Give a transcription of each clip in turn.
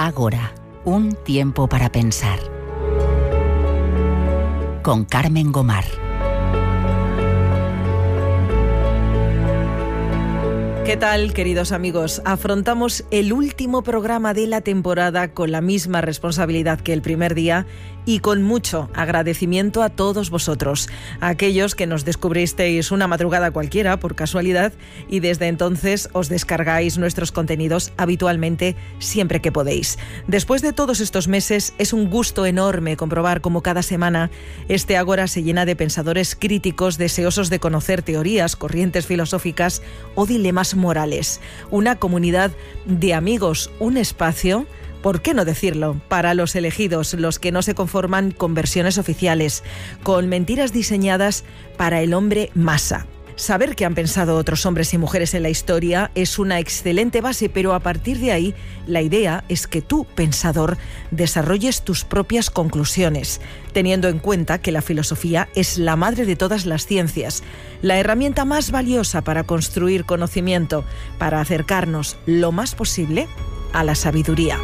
Ágora, un tiempo para pensar. Con Carmen Gomar. ¿Qué tal, queridos amigos? Afrontamos el último programa de la temporada con la misma responsabilidad que el primer día y con mucho agradecimiento a todos vosotros, a aquellos que nos descubristeis una madrugada cualquiera por casualidad y desde entonces os descargáis nuestros contenidos habitualmente siempre que podéis. Después de todos estos meses es un gusto enorme comprobar cómo cada semana este Ágora se llena de pensadores críticos deseosos de conocer teorías, corrientes filosóficas o dilemas morales. Una comunidad de amigos, un espacio, ¿por qué no decirlo?, para los elegidos, los que no se conforman con versiones oficiales, con mentiras diseñadas para el hombre masa. Saber qué han pensado otros hombres y mujeres en la historia es una excelente base, pero a partir de ahí, la idea es que tú, pensador, desarrolles tus propias conclusiones, teniendo en cuenta que la filosofía es la madre de todas las ciencias, la herramienta más valiosa para construir conocimiento, para acercarnos lo más posible a la sabiduría.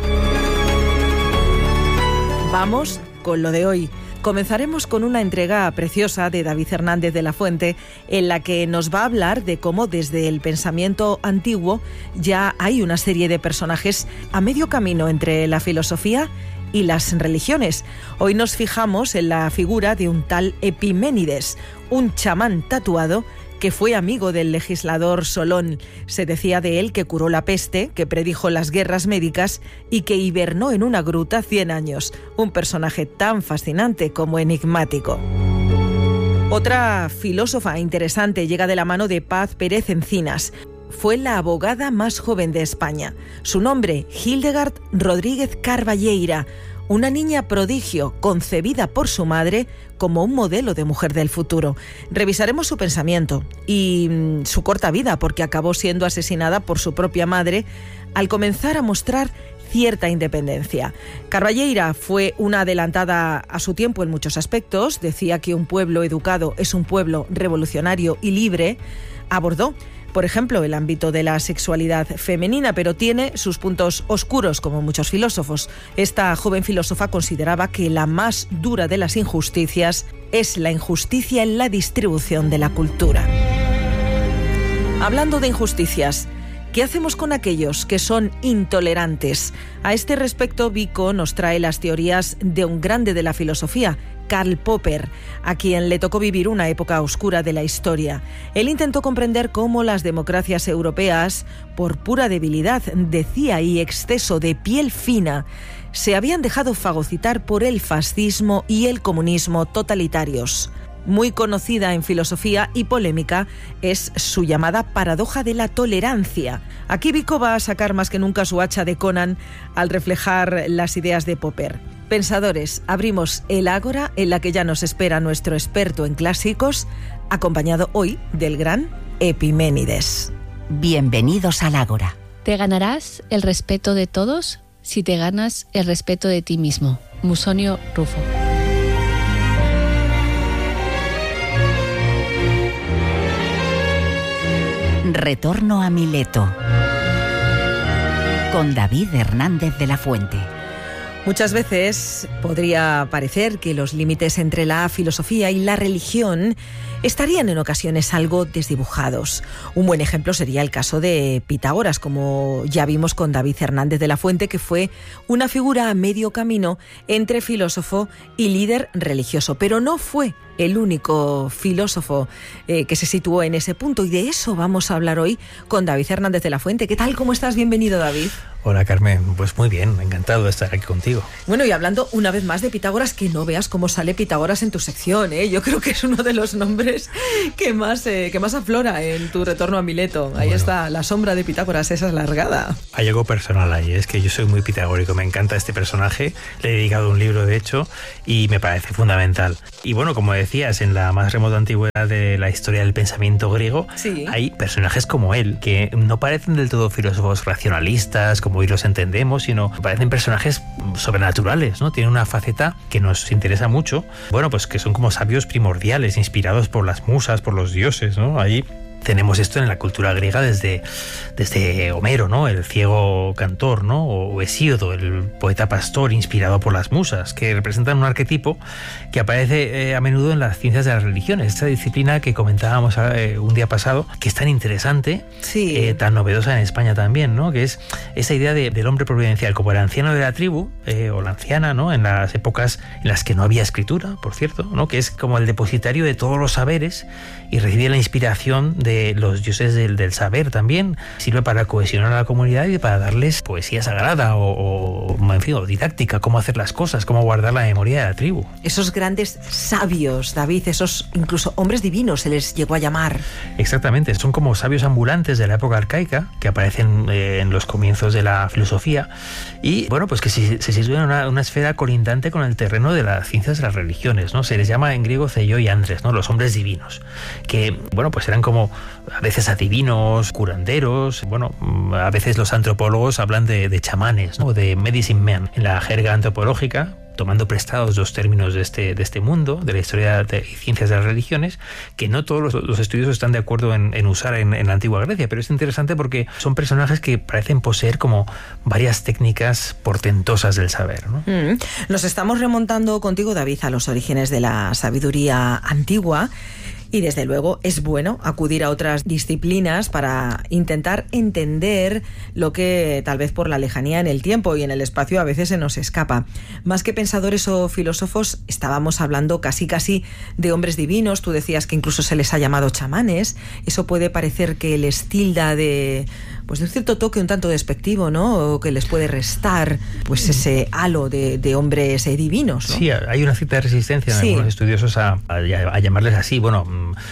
Vamos con lo de hoy. Comenzaremos con una entrega preciosa de David Hernández de la Fuente, en la que nos va a hablar de cómo desde el pensamiento antiguo ya hay una serie de personajes a medio camino entre la filosofía y las religiones. Hoy nos fijamos en la figura de un tal Epiménides, un chamán tatuado que fue amigo del legislador Solón. Se decía de él que curó la peste, que predijo las guerras médicas y que hibernó en una gruta 100 años. Un personaje tan fascinante como enigmático. Otra filósofa interesante llega de la mano de Paz Pérez Encinas. Fue la abogada más joven de España. Su nombre, Hildegard Rodríguez Carballeira, una niña prodigio concebida por su madre como un modelo de mujer del futuro. Revisaremos su pensamiento y su corta vida, porque acabó siendo asesinada por su propia madre al comenzar a mostrar cierta independencia. Carballeira fue una adelantada a su tiempo en muchos aspectos. Decía que un pueblo educado es un pueblo revolucionario y libre. Abordó, por ejemplo, el ámbito de la sexualidad femenina, pero tiene sus puntos oscuros, como muchos filósofos. Esta joven filósofa consideraba que la más dura de las injusticias es la injusticia en la distribución de la cultura. Hablando de injusticias, ¿qué hacemos con aquellos que son intolerantes? A este respecto, Vico nos trae las teorías de un grande de la filosofía, Karl Popper, a quien le tocó vivir una época oscura de la historia. Él intentó comprender cómo las democracias europeas, por pura debilidad, decía, y exceso de piel fina, se habían dejado fagocitar por el fascismo y el comunismo totalitarios. Muy conocida en filosofía y polémica es su llamada paradoja de la tolerancia. Aquí Vico va a sacar más que nunca su hacha de Conan al reflejar las ideas de Popper. Pensadores, abrimos el Ágora, en la que ya nos espera nuestro experto en clásicos, acompañado hoy del gran Epiménides. Bienvenidos al Ágora. Te ganarás el respeto de todos si te ganas el respeto de ti mismo. Musonio Rufo. Retorno a Mileto. Con David Hernández de la Fuente. Muchas veces podría parecer que los límites entre la filosofía y la religión estarían en ocasiones algo desdibujados. Un buen ejemplo sería el caso de Pitágoras, como ya vimos con David Hernández de la Fuente, que fue una figura a medio camino entre filósofo y líder religioso. Pero no fue el único filósofo que se situó en ese punto, y de eso vamos a hablar hoy con David Hernández de la Fuente. ¿Qué tal? ¿Cómo estás? Bienvenido, David. Hola, Carmen. Pues muy bien, encantado de estar aquí contigo. Bueno, y hablando una vez más de Pitágoras, que no veas cómo sale Pitágoras en tu sección, ¿eh? Yo creo que es uno de los nombres que más aflora en tu retorno a Mileto. Ahí está, la sombra de Pitágoras, esa es largada. Hay algo personal ahí, es que yo soy muy pitagórico, me encanta este personaje, le he dedicado un libro, de hecho, y me parece fundamental. Y bueno, como decías, en la más remota antigüedad de la historia del pensamiento griego, sí, hay personajes como él, que no parecen del todo filósofos racionalistas, como hoy los entendemos, sino parecen personajes sobrenaturales, ¿no? Tienen una faceta que nos interesa mucho, bueno, pues que son como sabios primordiales, inspirados por las musas, por los dioses, ¿no? Ahí Tenemos esto en la cultura griega desde Homero, ¿no? El ciego cantor, ¿no? O Hesíodo, el poeta pastor inspirado por las musas, que representan un arquetipo que aparece a menudo en las ciencias de las religiones. Esta disciplina que comentábamos un día pasado, que es tan interesante, sí, tan novedosa en España también, ¿no? Que es esa idea del hombre providencial como el anciano de la tribu, o la anciana, ¿no? En las épocas en las que no había escritura, por cierto, ¿no? Que es como el depositario de todos los saberes y recibe la inspiración de los dioses del saber también. Sirve para cohesionar a la comunidad y para darles poesía sagrada o didáctica, cómo hacer las cosas, cómo guardar la memoria de la tribu. Esos grandes sabios, David, esos incluso hombres divinos se les llegó a llamar. Exactamente, son como sabios ambulantes de la época arcaica que aparecen en los comienzos de la filosofía y, bueno, pues que se sitúan en una esfera colindante con el terreno de las ciencias de las religiones, ¿no? Se les llama en griego Zeioi Andres, ¿no? Los hombres divinos, que, bueno, pues eran como a veces adivinos, curanderos, bueno, a veces los antropólogos hablan de chamanes, ¿no? De medicine men en la jerga antropológica, tomando prestados dos términos de este mundo, de la historia y ciencias de las religiones, que no todos los estudiosos están de acuerdo en usar en la antigua Grecia, pero es interesante porque son personajes que parecen poseer como varias técnicas portentosas del saber, ¿no? Nos estamos remontando contigo, David, a los orígenes de la sabiduría antigua. Y desde luego es bueno acudir a otras disciplinas para intentar entender lo que tal vez por la lejanía en el tiempo y en el espacio a veces se nos escapa. Más que pensadores o filósofos, estábamos hablando casi de hombres divinos. Tú decías que incluso se les ha llamado chamanes. Eso puede parecer que les tilda de un cierto toque un tanto despectivo, ¿no? O que les puede restar pues ese halo de hombres divinos, ¿no? Sí, hay una cierta resistencia en algunos estudiosos a llamarles así. Bueno,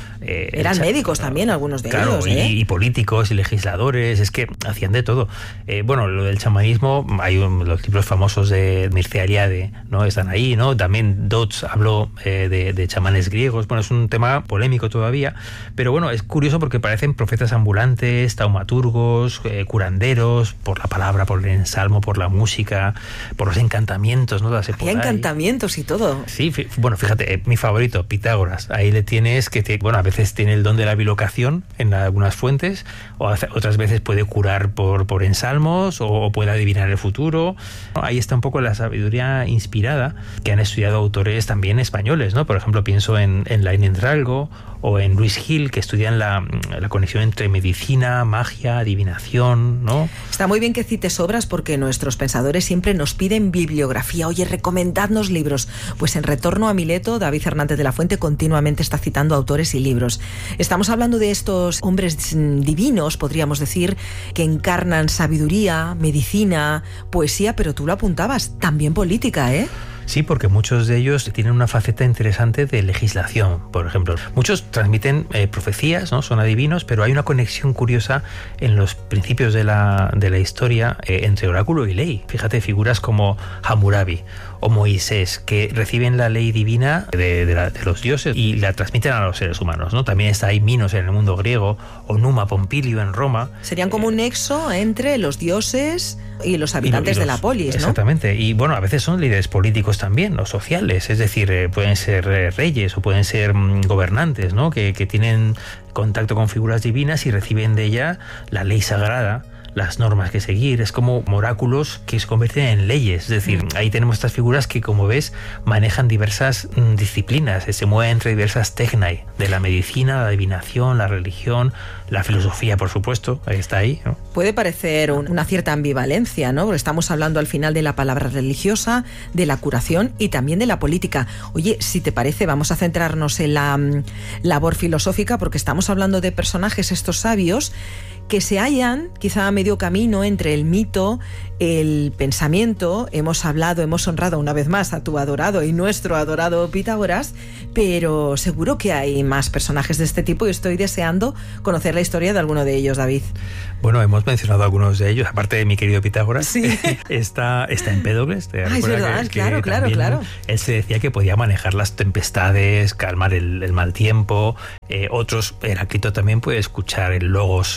eran médicos también algunos de ellos, y políticos y legisladores, es que hacían de todo. Bueno, lo del chamanismo, hay los libros famosos de Mircea Eliade, ¿no? Están ahí, ¿no? También Dodds habló de chamanes griegos. Bueno, es un tema polémico todavía, pero bueno, es curioso porque parecen profetas ambulantes, taumaturgos, curanderos, por la palabra, por el ensalmo, por la música, por los encantamientos, ¿no? Había encantamientos y todo. Sí, bueno, fíjate, mi favorito, Pitágoras. Ahí le tienes que, a veces tiene el don de la bilocación en algunas fuentes, o otras veces puede curar por ensalmos, o puede adivinar el futuro. Ahí está un poco la sabiduría inspirada que han estudiado autores también españoles, ¿no? Por ejemplo, pienso en Lain Entralgo o en Luis Gil, que estudian la conexión entre medicina, magia, adivinación, ¿no? Está muy bien que cites obras porque nuestros pensadores siempre nos piden bibliografía. Oye, recomendadnos libros. Pues en Retorno a Mileto, David Hernández de la Fuente continuamente está citando autores y libros. Estamos hablando de estos hombres divinos, podríamos decir, que encarnan sabiduría, medicina, poesía, pero tú lo apuntabas, también política, ¿eh? Sí, porque muchos de ellos tienen una faceta interesante de legislación, por ejemplo. Muchos transmiten profecías, ¿no? Son adivinos, pero hay una conexión curiosa en los principios de la historia entre oráculo y ley. Fíjate, figuras como Hammurabi o Moisés, que reciben la ley divina de los dioses y la transmiten a los seres humanos, ¿no? También está ahí Minos en el mundo griego, o Numa Pompilio en Roma. Serían como un nexo entre los dioses y los habitantes de la polis, ¿no? Exactamente. Y bueno, a veces son líderes políticos también, o sociales, es decir, pueden ser reyes o pueden ser gobernantes, ¿no? Que tienen contacto con figuras divinas y reciben de ella la ley sagrada, las normas que seguir. Es como oráculos que se convierten en leyes. Es decir, ahí tenemos estas figuras que, como ves, manejan diversas disciplinas, se mueven entre diversas technai, de la medicina, la adivinación, la religión, la filosofía, por supuesto, ahí está ahí, ¿no? Puede parecer una cierta ambivalencia, ¿no? Porque estamos hablando al final de la palabra religiosa, de la curación y también de la política. Oye, si te parece, vamos a centrarnos en la labor filosófica, porque estamos hablando de personajes, estos sabios, que se hallan quizá a medio camino entre el mito, el pensamiento. Hemos honrado una vez más a tu adorado y nuestro adorado Pitágoras, pero seguro que hay más personajes de este tipo y estoy deseando conocer la historia de alguno de ellos, David. Bueno, hemos mencionado algunos de ellos, aparte de mi querido Pitágoras. Sí. está Empédocles. Es verdad, claro. Él se decía que podía manejar las tempestades, calmar el mal tiempo. Otros, Heráclito también puede escuchar el logos común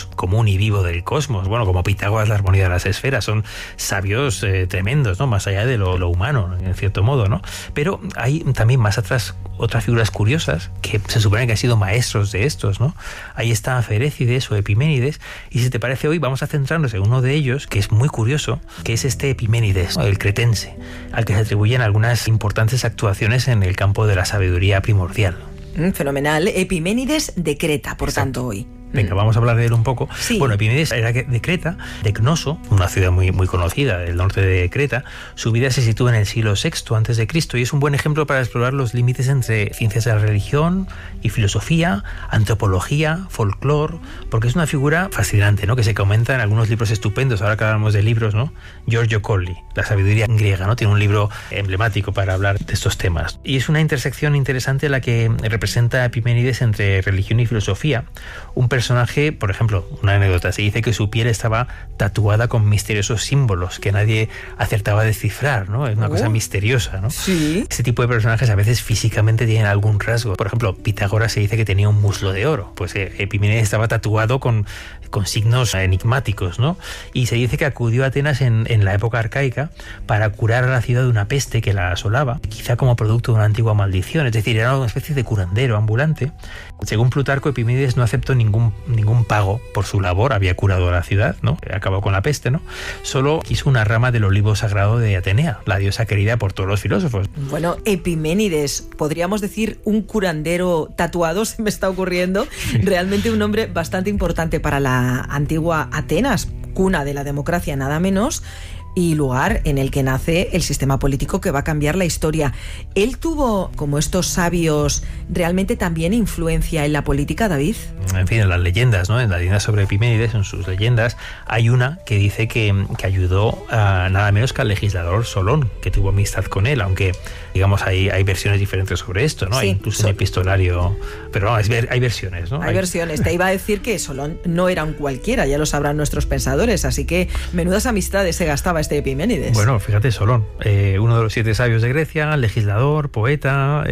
univivo del cosmos. Bueno, como Pitágoras, la armonía de las esferas. Son sabios tremendos, ¿no? Más allá de lo humano, en cierto modo, ¿no? Pero hay también más atrás otras figuras curiosas que se supone que han sido maestros de estos, ¿no? Ahí está Ferécides o Epiménides, y si te parece hoy vamos a centrarnos en uno de ellos que es muy curioso, que es este Epiménides, el cretense, al que se atribuyen algunas importantes actuaciones en el campo de la sabiduría primordial. Fenomenal. Epiménides de Creta, por tanto, hoy. Venga, vamos a hablar de él un poco. Sí. Bueno, Epiménides era de Creta, de Cnoso, una ciudad muy conocida del norte de Creta. Su vida se sitúa en el siglo VI a.C. y es un buen ejemplo para explorar los límites entre ciencias de la religión y filosofía, antropología, folclore, porque es una figura fascinante, ¿no? Que se comenta en algunos libros estupendos. Ahora que hablamos de libros, ¿no? Giorgio Colli, La sabiduría griega, ¿no? Tiene un libro emblemático para hablar de estos temas. Y es una intersección interesante la que representa a Epiménides entre religión y filosofía. Un personaje, por ejemplo, una anécdota, se dice que su piel estaba tatuada con misteriosos símbolos que nadie acertaba a descifrar, ¿no? Es una cosa misteriosa, ¿no? Sí. Este tipo de personajes a veces físicamente tienen algún rasgo. Por ejemplo, Pitágoras se dice que tenía un muslo de oro. Pues Epiménides estaba tatuado con signos enigmáticos, ¿no? Y se dice que acudió a Atenas en la época arcaica para curar a la ciudad de una peste que la asolaba, quizá como producto de una antigua maldición. Es decir, era una especie de curandero ambulante. Según Plutarco, Epiménides no aceptó ningún pago por su labor, había curado a la ciudad, ¿no? Acabó con la peste, ¿no? Solo quiso una rama del olivo sagrado de Atenea, la diosa querida por todos los filósofos. Bueno, Epiménides, podríamos decir un curandero tatuado, se me está ocurriendo. Sí. Realmente un hombre bastante importante para la antigua Atenas, cuna de la democracia nada menos, y lugar en el que nace el sistema político que va a cambiar la historia. ¿Él tuvo, como estos sabios, realmente también influencia en la política, David? En fin, en las leyendas, ¿no? En las leyendas sobre Epiménides, en sus leyendas, hay una que dice que ayudó a nada menos que al legislador Solón, que tuvo amistad con él, aunque, digamos, hay versiones diferentes sobre esto, ¿no? Sí, hay incluso un epistolario, pero no, hay versiones, ¿no? Hay versiones. Te iba a decir que Solón no era un cualquiera, ya lo sabrán nuestros pensadores, así que menudas amistades se gastaba este Epiménides. Bueno, fíjate, Solón, uno de los 7 sabios de Grecia, legislador, poeta,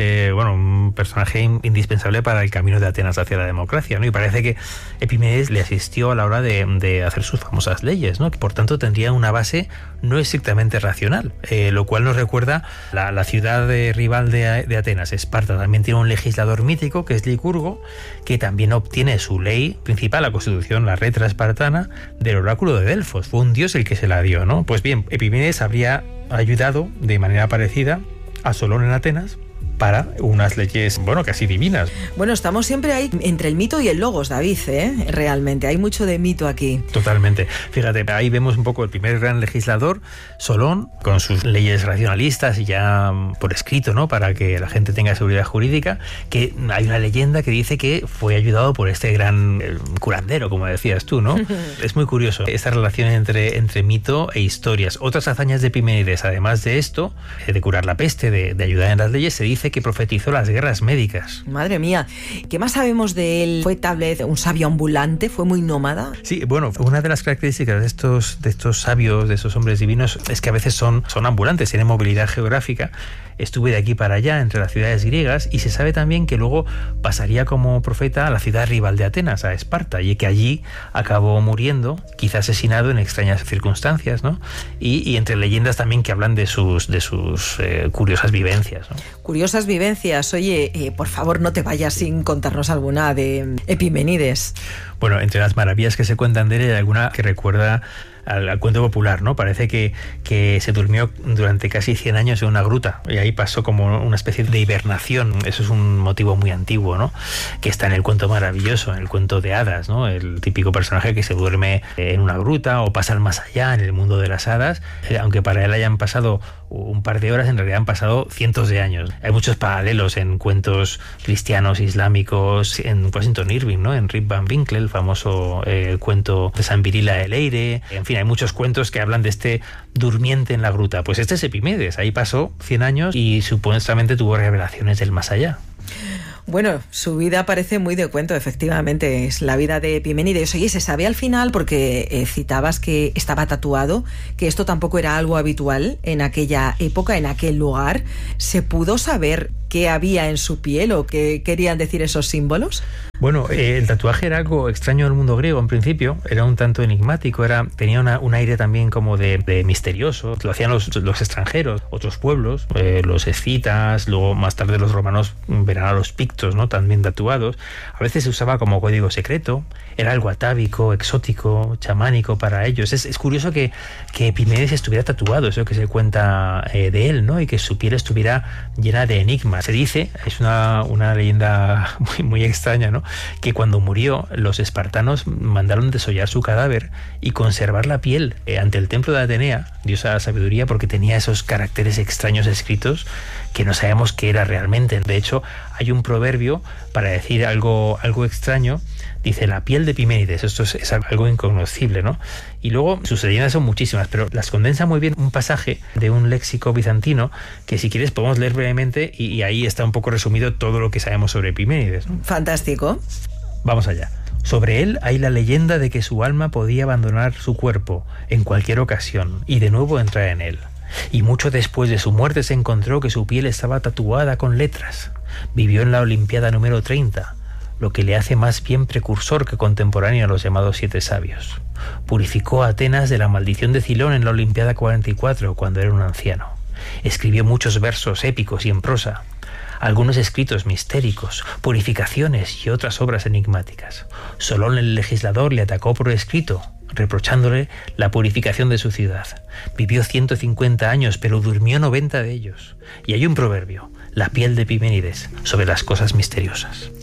un personaje indispensable para el camino de Atenas hacia la democracia, ¿no? Y parece que Epiménides le asistió a la hora de hacer sus famosas leyes, ¿no? Que por tanto tendría una base no estrictamente racional, lo cual nos recuerda la ciudad rival de Atenas, Esparta. También tiene un legislador mítico que es Licurgo, que también obtiene su ley principal, la constitución, la Retra espartana, del oráculo de Delfos. Fue un dios el que se la dio, ¿no? Pues bien, Epiménides habría ayudado de manera parecida a Solón en Atenas para unas leyes, casi divinas. Bueno, estamos siempre ahí entre el mito y el logos, David, realmente, hay mucho de mito aquí. Totalmente. Fíjate, ahí vemos un poco el primer gran legislador, Solón, con sus leyes racionalistas y ya por escrito, ¿no? Para que la gente tenga seguridad jurídica, que hay una leyenda que dice que fue ayudado por este gran curandero, como decías tú, ¿no? Es muy curioso esta relación entre mito e historias. Otras hazañas de Epiménides, además de esto, de curar la peste, de ayudar en las leyes, se dice que profetizó las guerras médicas. Madre mía, ¿qué más sabemos de él? ¿Fue tal vez un sabio ambulante? ¿Fue muy nómada? Sí, una de las características de estos sabios, de estos hombres divinos, es que a veces son ambulantes, tienen movilidad geográfica. Estuve de aquí para allá entre las ciudades griegas y se sabe también que luego pasaría como profeta a la ciudad rival de Atenas, a Esparta, y que allí acabó muriendo, quizá asesinado en extrañas circunstancias, ¿no? Y entre leyendas también que hablan de sus curiosas vivencias, ¿no? Curiosas vivencias. Oye, por favor, no te vayas sin contarnos alguna de Epiménides. Bueno, entre las maravillas que se cuentan de él hay alguna que recuerda al cuento popular, ¿no? Parece que se durmió durante casi 100 años en una gruta y ahí pasó como una especie de hibernación. Eso es un motivo muy antiguo, ¿no? Que está en el cuento maravilloso, en el cuento de hadas, ¿no? El típico personaje que se duerme en una gruta o pasa al más allá en el mundo de las hadas, aunque para él hayan pasado un par de horas, en realidad han pasado cientos de años. Hay muchos paralelos en cuentos cristianos, islámicos, en Washington Irving, ¿no? En Rip Van Winkle, el famoso cuento de San Virila el Eire. En fin, hay muchos cuentos que hablan de este durmiente en la gruta. Pues este es Epiménides, ahí pasó 100 años y supuestamente tuvo revelaciones del más allá. Bueno, su vida parece muy de cuento, efectivamente, es la vida de Epiménides. Oye, ¿se sabe al final, porque citabas que estaba tatuado, que esto tampoco era algo habitual en aquella época, en aquel lugar? ¿Se pudo saber qué había en su piel o qué querían decir esos símbolos? Bueno, el tatuaje era algo extraño al mundo griego en principio, era un tanto enigmático, tenía un aire también como de misterioso. Lo hacían los extranjeros, otros pueblos, los escitas, luego más tarde los romanos verán a los pictos, ¿no? También tatuados. A veces se usaba como código secreto, era algo atávico, exótico, chamánico para ellos. Es curioso que Epimenides estuviera tatuado, eso que se cuenta de él, ¿no? Y que su piel estuviera llena de enigmas. Se dice, es una leyenda muy, muy extraña, ¿no? Que cuando murió, los espartanos mandaron desollar su cadáver y conservar la piel ante el templo de Atenea, diosa de la sabiduría, porque tenía esos caracteres extraños escritos que no sabemos qué era realmente. De hecho, hay un proverbio para decir algo extraño. Dice, la piel de Epimenides. Esto es algo incognoscible, ¿no? Y luego sus leyendas son muchísimas, pero las condensa muy bien un pasaje de un léxico bizantino que, si quieres, podemos leer brevemente y ahí está un poco resumido todo lo que sabemos sobre Epimenides, ¿no? Fantástico. Vamos allá. Sobre él hay la leyenda de que su alma podía abandonar su cuerpo en cualquier ocasión y de nuevo entrar en él. Y mucho después de su muerte se encontró que su piel estaba tatuada con letras. Vivió en la Olimpiada número 30, lo que le hace más bien precursor que contemporáneo a los llamados 7 sabios. Purificó a Atenas de la maldición de Cilón en la Olimpiada 44, cuando era un anciano. Escribió muchos versos épicos y en prosa, algunos escritos mistéricos, purificaciones y otras obras enigmáticas. Solón el legislador le atacó por escrito, reprochándole la purificación de su ciudad. Vivió 150 años, pero durmió 90 de ellos. Y hay un proverbio, la piel de Epimenides, sobre las cosas misteriosas.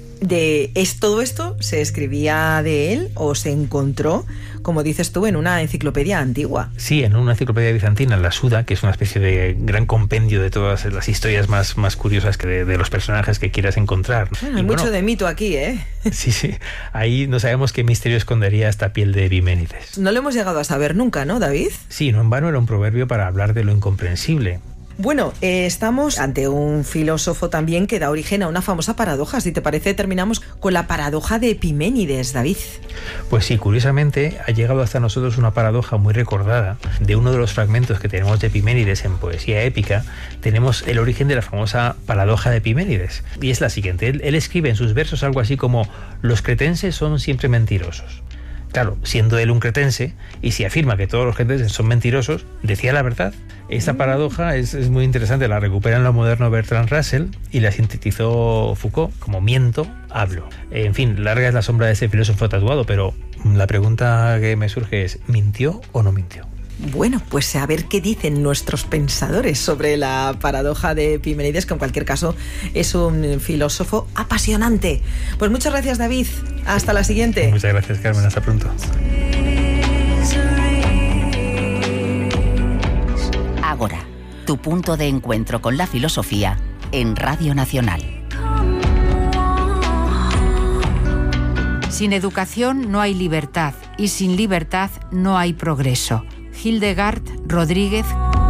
¿Todo esto se escribía de él o se encontró, como dices tú, en una enciclopedia antigua? Sí, en una enciclopedia bizantina, la Suda, que es una especie de gran compendio de todas las historias más curiosas de los personajes que quieras encontrar. Hay mucho de mito aquí, ¿eh? Sí. Ahí no sabemos qué misterio escondería esta piel de Epimenides. No lo hemos llegado a saber nunca, ¿no, David? Sí, no en vano era un proverbio para hablar de lo incomprensible. Bueno, estamos ante un filósofo también que da origen a una famosa paradoja. Si te parece, terminamos con la paradoja de Epimenides, David. Pues sí, curiosamente ha llegado hasta nosotros una paradoja muy recordada. De uno de los fragmentos que tenemos de Epimenides en poesía épica, tenemos el origen de la famosa paradoja de Epimenides. Y es la siguiente, él escribe en sus versos algo así como: los cretenses son siempre mentirosos. Claro, siendo él un cretense, y si afirma que todos los cretenses son mentirosos, ¿decía la verdad? Esta paradoja es muy interesante, la recupera en lo moderno Bertrand Russell y la sintetizó Foucault como miento, hablo. En fin, larga es la sombra de ese filósofo tatuado, pero la pregunta que me surge es, ¿mintió o no mintió? Bueno, pues a ver qué dicen nuestros pensadores sobre la paradoja de Epimenides, que en cualquier caso es un filósofo apasionante. Pues muchas gracias, David. Hasta la siguiente. Muchas gracias, Carmen. Hasta pronto. Ágora, tu punto de encuentro con la filosofía en Radio Nacional. Sin educación no hay libertad y sin libertad no hay progreso. Hildegard Rodríguez.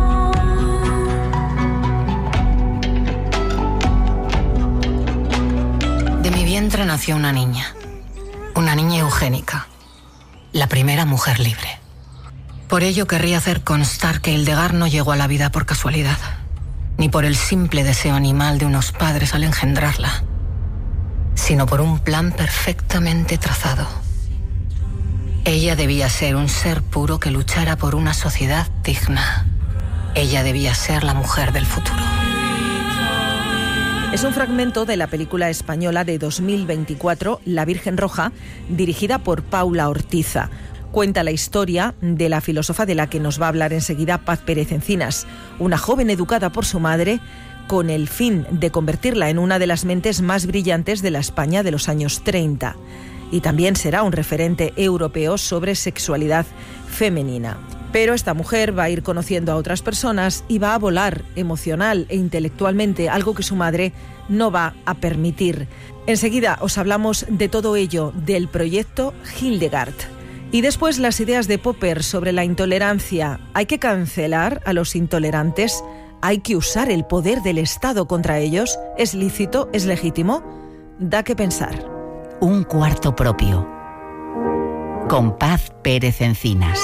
De mi vientre nació una niña eugénica, la primera mujer libre. Por ello querría hacer constar que Hildegard no llegó a la vida por casualidad, ni por el simple deseo animal de unos padres al engendrarla, sino por un plan perfectamente trazado. Ella debía ser un ser puro que luchara por una sociedad digna. Ella debía ser la mujer del futuro. Es un fragmento de la película española de 2024, La Virgen Roja, dirigida por Paula Ortiza. Cuenta la historia de la filósofa de la que nos va a hablar enseguida Paz Pérez Encinas, una joven educada por su madre con el fin de convertirla en una de las mentes más brillantes de la España de los años 30. Y también será un referente europeo sobre sexualidad femenina. Pero esta mujer va a ir conociendo a otras personas y va a volar emocional e intelectualmente, algo que su madre no va a permitir. Enseguida os hablamos de todo ello, del proyecto Hildegard. Y después las ideas de Popper sobre la intolerancia. ¿Hay que cancelar a los intolerantes? ¿Hay que usar el poder del Estado contra ellos? ¿Es lícito? ¿Es legítimo? Da que pensar. Un cuarto propio. Con Paz Pérez Encinas.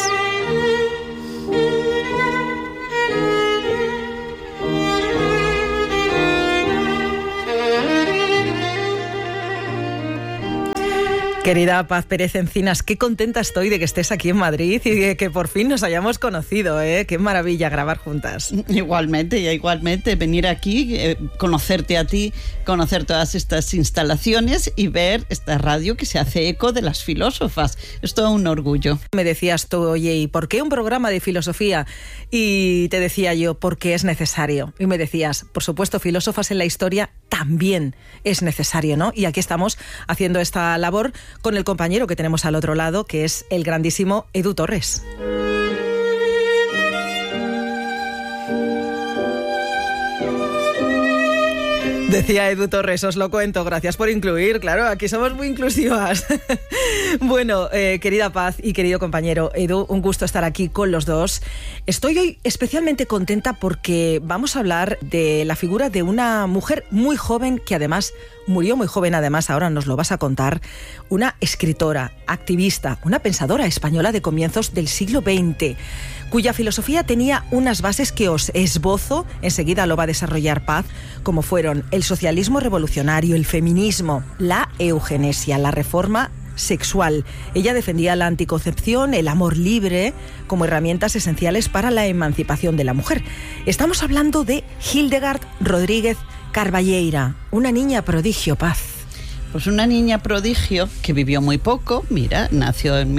Querida Paz Pérez Encinas, qué contenta estoy de que estés aquí en Madrid y de que por fin nos hayamos conocido, ¿eh? Qué maravilla grabar juntas. Igualmente, venir aquí, conocerte a ti, conocer todas estas instalaciones y ver esta radio que se hace eco de las filósofas. Es todo un orgullo. Me decías tú, oye, ¿y por qué un programa de filosofía? Y te decía yo, porque es necesario. Y me decías, por supuesto, filósofas en la historia también es necesario, ¿no? Y aquí estamos haciendo esta labor con el compañero que tenemos al otro lado, que es el grandísimo Edu Torres. Decía Edu Torres, os lo cuento, gracias por incluir, claro, aquí somos muy inclusivas. Bueno, querida Paz y querido compañero Edu, un gusto estar aquí con los dos. Estoy hoy especialmente contenta porque vamos a hablar de la figura de una mujer muy joven que además murió muy joven, además ahora nos lo vas a contar, una escritora, activista, una pensadora española de comienzos del siglo XX, cuya filosofía tenía unas bases que os esbozo, enseguida lo va a desarrollar Paz, como fueron el socialismo revolucionario, el feminismo, la eugenesia, la reforma sexual. Ella defendía la anticoncepción, el amor libre, como herramientas esenciales para la emancipación de la mujer. Estamos hablando de Hildegard Rodríguez Carballeira, una niña prodigio, Paz. Pues una niña prodigio que vivió muy poco, mira, nació en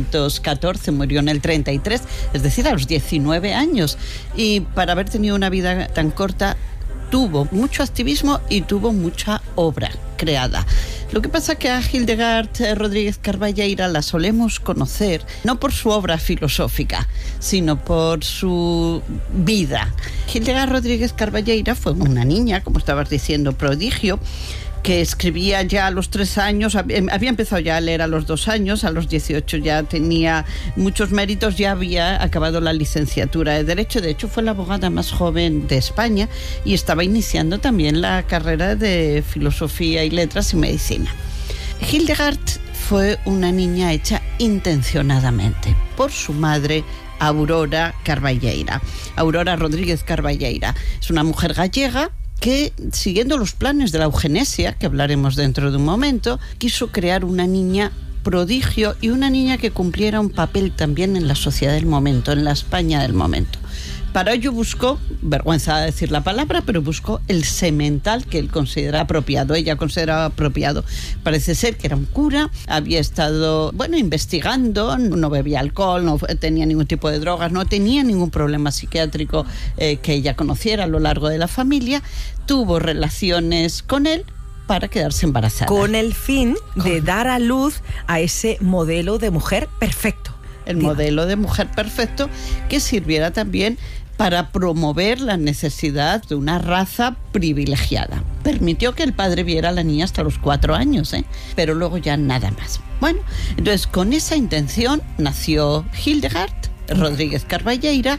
1914, murió en el 33, es decir, a los 19 años. Y para haber tenido una vida tan corta, tuvo mucho activismo y tuvo mucha obra creada. Lo que pasa es que a Hildegard Rodríguez Carballeira la solemos conocer no por su obra filosófica, sino por su vida. Hildegard Rodríguez Carballeira fue una niña, como estabas diciendo, prodigio, que escribía ya a los 3 años, había empezado ya a leer a los 2 años, a los 18 ya tenía muchos méritos, ya había acabado la licenciatura de Derecho, de hecho fue la abogada más joven de España y estaba iniciando también la carrera de Filosofía y Letras y Medicina. Hildegard fue una niña hecha intencionadamente por su madre, Aurora Carballeira. Aurora Rodríguez Carballeira es una mujer gallega que, siguiendo los planes de la eugenesia, que hablaremos dentro de un momento, quiso crear una niña prodigio y una niña que cumpliera un papel también en la sociedad del momento, en la España del momento. Para ello buscó, vergüenza decir la palabra, pero buscó el semental que él considera apropiado, ella consideraba apropiado. Parece ser que era un cura, había estado, investigando, no bebía alcohol, no tenía ningún tipo de drogas, no tenía ningún problema psiquiátrico que ella conociera a lo largo de la familia, tuvo relaciones con él para quedarse embarazada. Con el fin de dar a luz a ese modelo de mujer perfecto. El modelo de mujer perfecto que sirviera también para promover la necesidad de una raza privilegiada. Permitió que el padre viera a la niña hasta los 4 años, pero luego ya nada más. Bueno, entonces con esa intención nació Hildegard Rodríguez Carballeira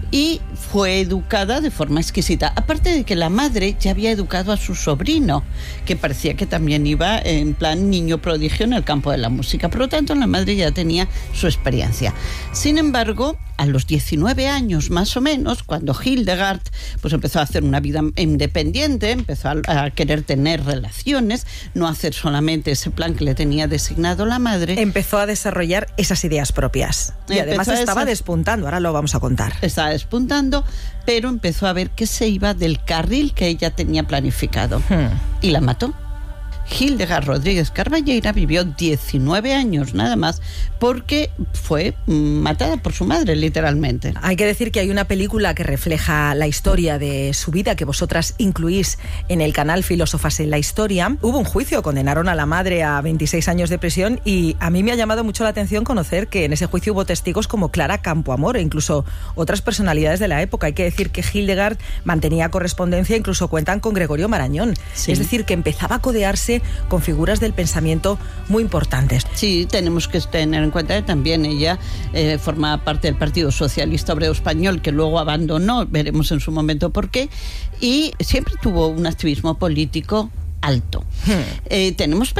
y fue educada de forma exquisita. Aparte de que la madre ya había educado a su sobrino, que parecía que también iba en plan niño prodigio en el campo de la música. Por lo tanto, la madre ya tenía su experiencia. Sin embargo, a los 19 años más o menos, cuando Hildegard pues empezó a hacer una vida independiente, empezó a querer tener relaciones, no hacer solamente ese plan que le tenía designado la madre. Empezó a desarrollar esas ideas propias. Y además estaba despuntando, ahora lo vamos a contar. Estaba despuntando, pero empezó a ver que se iba del carril que ella tenía planificado. Y la mató. Hildegard Rodríguez Carballeira vivió 19 años nada más porque fue matada por su madre, literalmente. Hay que decir que hay una película que refleja la historia de su vida que vosotras incluís en el canal Filósofas en la Historia. Hubo un juicio, condenaron a la madre a 26 años de prisión y a mí me ha llamado mucho la atención conocer que en ese juicio hubo testigos como Clara Campoamor e incluso otras personalidades de la época. Hay que decir que Hildegard mantenía correspondencia, incluso cuentan con Gregorio Marañón. Sí. Es decir, que empezaba a codearse con figuras del pensamiento muy importantes. Sí, tenemos que tener en cuenta que también ella formaba parte del Partido Socialista Obrero Español, que luego abandonó, veremos en su momento por qué, y siempre tuvo un activismo político alto. Tenemos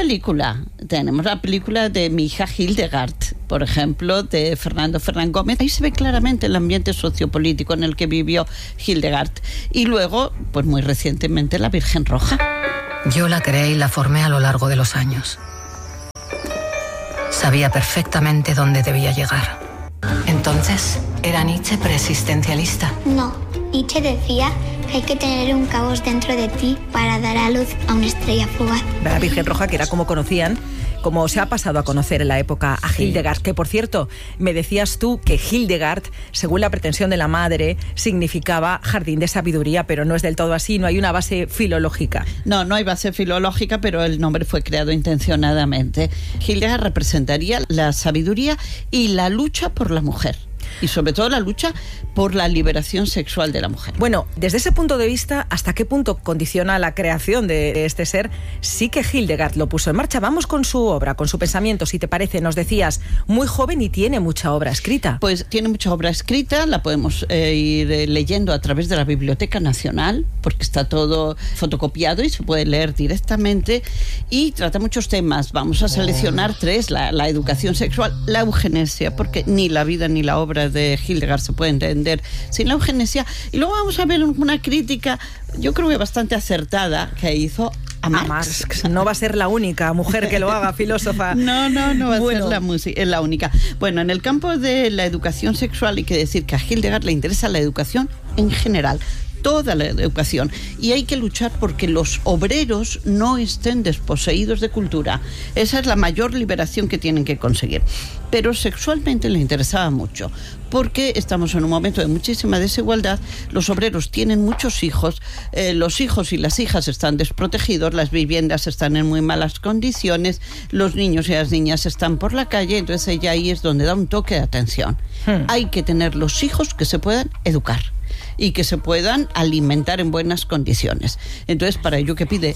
la película de Mi hija Hildegard, por ejemplo, de Fernando Fernán Gómez. Ahí se ve claramente el ambiente sociopolítico en el que vivió Hildegard. Y luego, pues muy recientemente, la Virgen Roja. Yo la creé y la formé a lo largo de los años. Sabía perfectamente dónde debía llegar. Entonces, ¿era Nietzsche preexistencialista? No, Nietzsche decía que hay que tener un caos dentro de ti para dar a luz a una estrella fugaz. La Virgen Roja, que era como conocían, como se ha pasado a conocer en la época a Hildegard, que por cierto, me decías tú que Hildegard, según la pretensión de la madre, significaba jardín de sabiduría, pero no es del todo así, no hay una base filológica. No, no hay base filológica, pero el nombre fue creado intencionadamente. Hildegard representaría la sabiduría y la lucha por la mujer. Y sobre todo la lucha por la liberación sexual de la mujer. Bueno, desde ese punto de vista, ¿hasta qué punto condiciona la creación de este ser? Sí que Hildegard lo puso en marcha. Vamos con su obra, con su pensamiento, si te parece. Nos decías, muy joven y tiene mucha obra escrita. Pues tiene mucha obra escrita, la podemos ir leyendo a través de la Biblioteca Nacional, porque está todo fotocopiado y se puede leer directamente, y trata muchos temas. Vamos a seleccionar 3, la educación sexual, la eugenesia, porque ni la vida ni la obra de Hildegard se puede entender sin la eugenesia, y luego vamos a ver una crítica, yo creo que bastante acertada, que hizo a Marx. No va a ser la única mujer que lo haga, filósofa. No va a ser la única. Bueno, en el campo de la educación sexual hay que decir que a Hildegard le interesa la educación en general, toda la educación, y hay que luchar porque los obreros no estén desposeídos de cultura. Esa es la mayor liberación que tienen que conseguir. Pero sexualmente le interesaba mucho, porque estamos en un momento de muchísima desigualdad. Los obreros tienen muchos hijos, los hijos y las hijas están desprotegidos, las viviendas están en muy malas condiciones, los niños y las niñas están por la calle, entonces ella ahí es donde da un toque de atención. Hay que tener los hijos que se puedan educar y que se puedan alimentar en buenas condiciones. Entonces, para ello, ¿qué pide?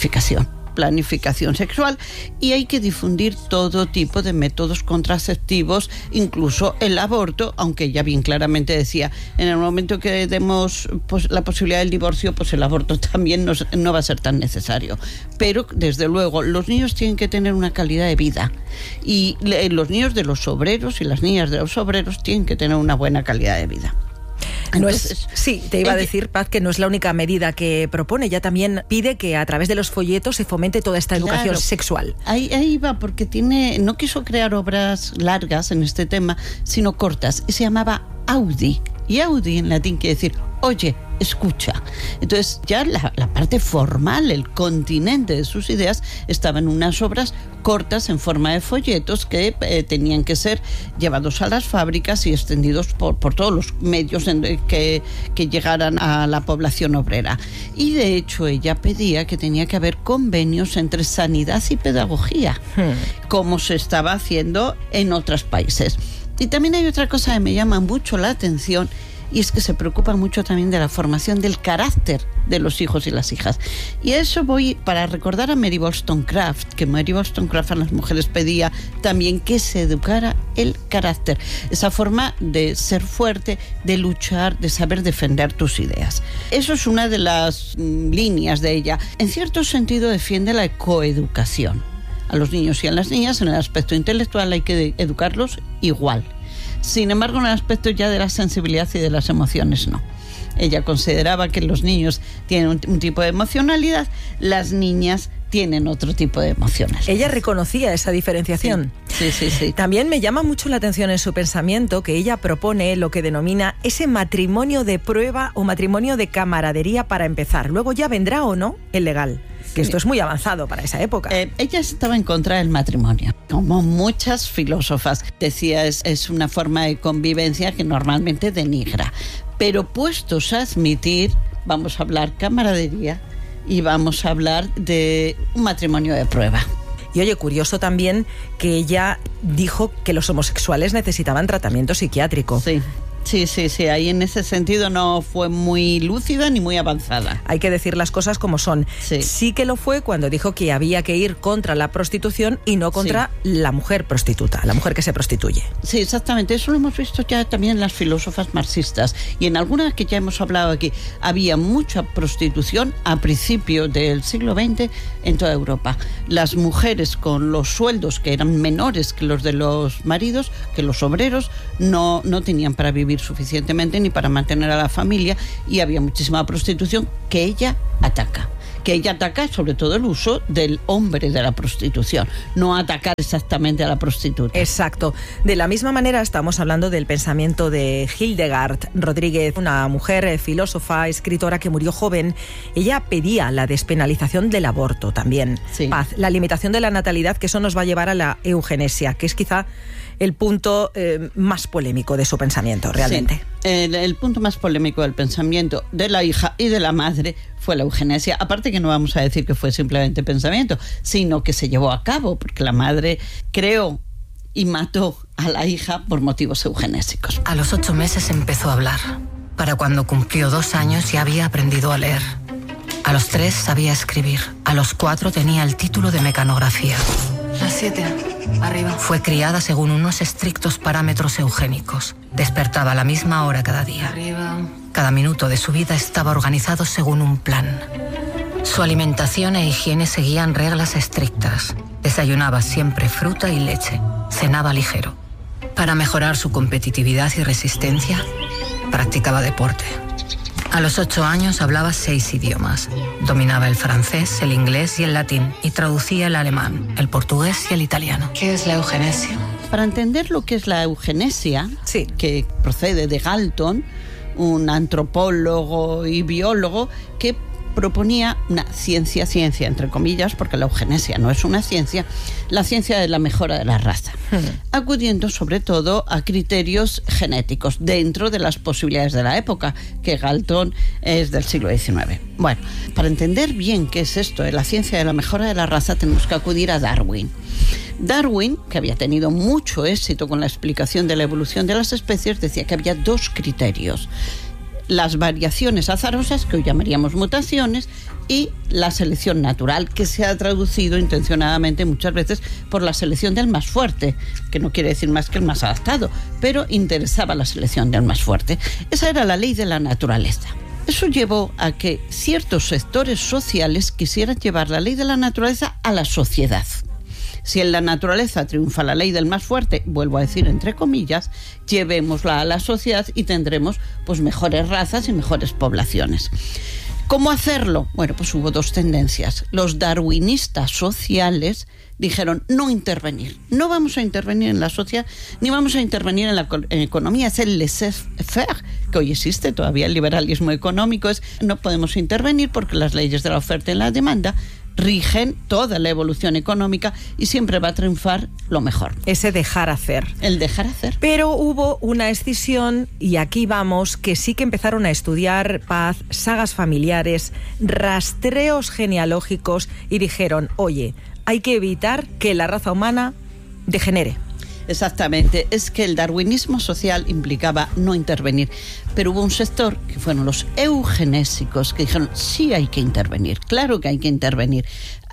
Planificación sexual, y hay que difundir todo tipo de métodos contraceptivos, incluso el aborto, aunque ella bien claramente decía, en el momento que demos la posibilidad del divorcio, pues el aborto también no va a ser tan necesario. Pero, desde luego, los niños tienen que tener una calidad de vida, y los niños de los obreros y las niñas de los obreros tienen que tener una buena calidad de vida. Entonces, sí, te iba a decir, Paz, que no es la única medida que propone. Ella también pide que a través de los folletos se fomente toda esta educación sexual. Ahí va, porque no quiso crear obras largas en este tema, sino cortas, y se llamaba Audi. Y Audi en latín quiere decir, oye, escucha. Entonces ya la parte formal, el continente de sus ideas, estaba en unas obras cortas en forma de folletos que tenían que ser llevados a las fábricas y extendidos por todos los medios que llegaran a la población obrera. Y de hecho ella pedía que tenía que haber convenios entre sanidad y pedagogía, como se estaba haciendo en otros países. Y también hay otra cosa que me llama mucho la atención, y es que se preocupa mucho también de la formación del carácter de los hijos y las hijas. Y a eso voy para recordar a Mary Wollstonecraft, que Mary Wollstonecraft a las mujeres pedía también que se educara el carácter, esa forma de ser fuerte, de luchar, de saber defender tus ideas. Eso es una de las líneas de ella. En cierto sentido defiende la coeducación. A los niños y a las niñas en el aspecto intelectual hay que educarlos igual. Sin embargo, en el aspecto ya de la sensibilidad y de las emociones, no. Ella consideraba que los niños tienen un tipo de emocionalidad, las niñas tienen otro tipo de emocionalidad. Ella reconocía esa diferenciación. Sí. También me llama mucho la atención en su pensamiento que ella propone lo que denomina ese matrimonio de prueba o matrimonio de camaradería para empezar. Luego ya vendrá o no el legal. Que esto es muy avanzado para esa época. Ella estaba en contra del matrimonio, como muchas filósofas. Decía, es una forma de convivencia que normalmente denigra. Pero puestos a admitir, vamos a hablar camaradería y vamos a hablar de un matrimonio de prueba. Y oye, curioso también que ella dijo que los homosexuales necesitaban tratamiento psiquiátrico. Sí, ahí en ese sentido no fue muy lúcida ni muy avanzada. Hay que decir las cosas como son. Sí que lo fue cuando dijo que había que ir contra la prostitución y no contra la mujer prostituta, la mujer que se prostituye. Sí, exactamente. Eso lo hemos visto ya también en las filósofas marxistas. Y en algunas que ya hemos hablado aquí, había mucha prostitución a principios del siglo XX en toda Europa. Las mujeres con los sueldos que eran menores que los de los maridos, que los obreros, no tenían para vivir suficientemente ni para mantener a la familia, y había muchísima prostitución que ella ataca. que ella ataca sobre todo el uso del hombre de la prostitución, no atacar exactamente a la prostituta. Exacto. De la misma manera estamos hablando del pensamiento de Hildegard Rodríguez, una mujer filósofa, escritora que murió joven. Ella pedía la despenalización del aborto también. Sí. Paz, la limitación de la natalidad, que eso nos va a llevar a la eugenesia, que es quizá el punto más polémico de su pensamiento, realmente. Sí. El punto más polémico del pensamiento de la hija y de la madre fue la eugenesia. Aparte que no vamos a decir que fue simplemente pensamiento, sino que se llevó a cabo, porque la madre creó y mató a la hija por motivos eugenésicos. A los 8 meses empezó a hablar. Para cuando cumplió 2 años ya había aprendido a leer. A los 3 sabía escribir. A los 4 tenía el título de mecanografía. Las 7, arriba. Fue criada según unos estrictos parámetros eugénicos. Despertaba a la misma hora cada día. Arriba. Cada minuto de su vida estaba organizado según un plan. Su alimentación e higiene seguían reglas estrictas. Desayunaba siempre fruta y leche. Cenaba ligero. Para mejorar su competitividad y resistencia, practicaba deporte. A los 8 años hablaba 6 idiomas. Dominaba el francés, el inglés y el latín, y traducía el alemán, el portugués y el italiano. ¿Qué es la eugenesia? Para entender lo que es la eugenesia, sí, que procede de Galton, un antropólogo y biólogo que proponía una ciencia entre comillas, porque la eugenesia no es una ciencia, la ciencia de la mejora de la raza, acudiendo sobre todo a criterios genéticos dentro de las posibilidades de la época, que Galton es del siglo XIX. Bueno, para entender bien qué es esto de la ciencia de la mejora de la raza, tenemos que acudir a Darwin. Darwin, que había tenido mucho éxito con la explicación de la evolución de las especies, decía que había 2 criterios: las variaciones azarosas, que hoy llamaríamos mutaciones, y la selección natural, que se ha traducido intencionadamente muchas veces por la selección del más fuerte, que no quiere decir más que el más adaptado, pero interesaba la selección del más fuerte. Esa era la ley de la naturaleza. Eso llevó a que ciertos sectores sociales quisieran llevar la ley de la naturaleza a la sociedad. Si en la naturaleza triunfa la ley del más fuerte, vuelvo a decir entre comillas, llevémosla a la sociedad y tendremos pues mejores razas y mejores poblaciones. ¿Cómo hacerlo? Bueno, pues hubo 2 tendencias. Los darwinistas sociales dijeron no intervenir. No vamos a intervenir en la sociedad ni vamos a intervenir en la economía. Es el laissez-faire, que hoy existe todavía. El liberalismo económico es no podemos intervenir porque las leyes de la oferta y la demanda rigen toda la evolución económica y siempre va a triunfar lo mejor. Ese dejar hacer. El dejar hacer. Pero hubo una escisión, y aquí vamos, que sí que empezaron a estudiar, Paz, sagas familiares, rastreos genealógicos, y dijeron, oye, hay que evitar que la raza humana degenere. Exactamente, es que el darwinismo social implicaba no intervenir, pero hubo un sector que fueron los eugenésicos que dijeron sí hay que intervenir, claro que hay que intervenir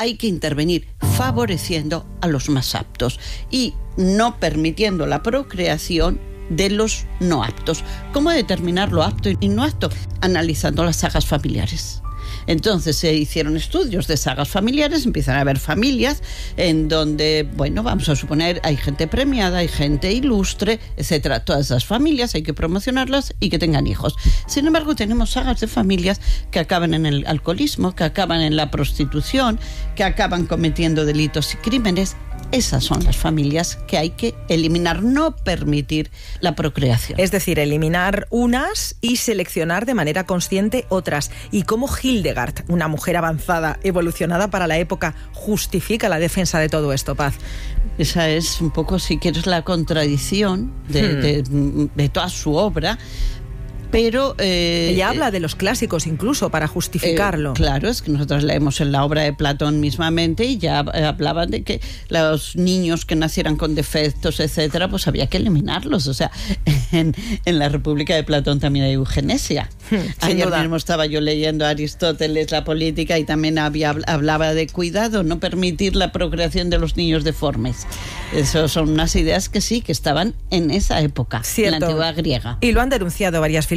favoreciendo a los más aptos y no permitiendo la procreación de los no aptos. ¿Cómo determinar lo apto y no apto? Analizando las sagas familiares. Entonces se hicieron estudios de sagas familiares, empiezan a haber familias en donde, bueno, vamos a suponer, hay gente premiada, hay gente ilustre, etcétera. Todas esas familias hay que promocionarlas y que tengan hijos. Sin embargo, tenemos sagas de familias que acaban en el alcoholismo, que acaban en la prostitución, que acaban cometiendo delitos y crímenes. Esas son las familias que hay que eliminar, no permitir la procreación. Es decir, eliminar unas y seleccionar de manera consciente otras. ¿Y cómo Hildegard, una mujer avanzada, evolucionada para la época, justifica la defensa de todo esto, Paz? Esa es un poco, si quieres, la contradicción de toda su obra. Pero ella habla de los clásicos incluso para justificarlo. Claro, es que nosotros leemos en la obra de Platón mismamente y ya hablaban de que los niños que nacieran con defectos, etcétera, pues había que eliminarlos. O sea, en la República de Platón también hay eugenesia. Ayer mismo estaba yo leyendo a Aristóteles la política y también hablaba de cuidado, no permitir la procreación de los niños deformes. Esas son unas ideas que sí, que estaban en esa época, cierto, en la antigua griega. Y lo han denunciado varias filósofas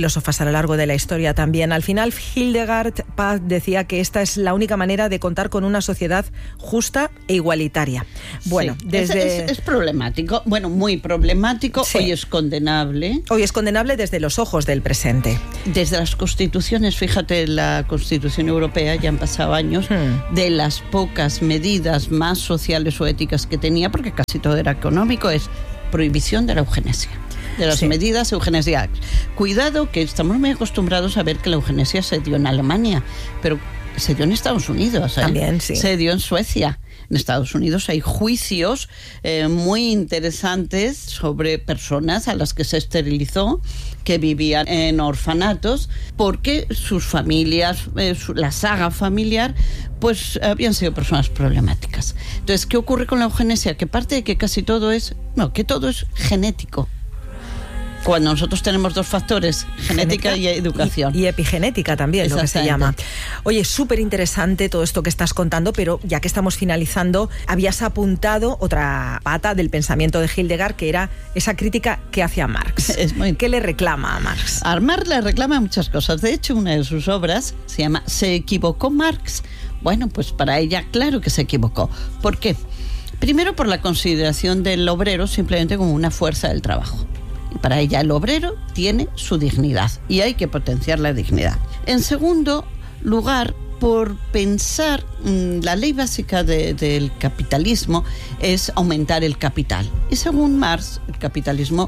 filósofas a lo largo de la historia también. Al final, Hildegard Paz decía que esta es la única manera de contar con una sociedad justa e igualitaria. Bueno, sí, es problemático, bueno, muy problemático. Sí. Hoy es condenable. Hoy es condenable desde los ojos del presente. Desde las constituciones, fíjate, la Constitución Europea, ya han pasado años, de las pocas medidas más sociales o éticas que tenía, porque casi todo era económico, es prohibición de la eugenesia. De las medidas eugenesias. Cuidado, que estamos muy acostumbrados a ver que la eugenesia se dio en Alemania, pero se dio en Estados Unidos. También, sí. Se dio en Suecia. En Estados Unidos hay juicios muy interesantes sobre personas a las que se esterilizó, que vivían en orfanatos, porque sus familias, la saga familiar, pues habían sido personas problemáticas. Entonces, ¿qué ocurre con la eugenesia? Que parte de que casi todo es, que todo es genético. Cuando nosotros tenemos dos factores, genética y educación. Y epigenética también, lo que se llama. Oye, súper interesante todo esto que estás contando, pero ya que estamos finalizando, habías apuntado otra pata del pensamiento de Hildegard, que era esa crítica que hacía Marx. ¿Qué le reclama a Marx? A Marx le reclama muchas cosas. De hecho, una de sus obras se llama ¿Se equivocó Marx? Bueno, pues para ella, claro que se equivocó. ¿Por qué? Primero, por la consideración del obrero simplemente como una fuerza del trabajo. Para ella el obrero tiene su dignidad y hay que potenciar la dignidad. En segundo lugar, por pensar, la ley básica del capitalismo es aumentar el capital. Y según Marx, el capitalismo